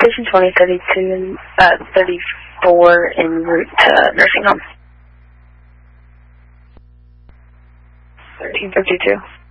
Station 2032 and 34 en route to nursing home. 1352.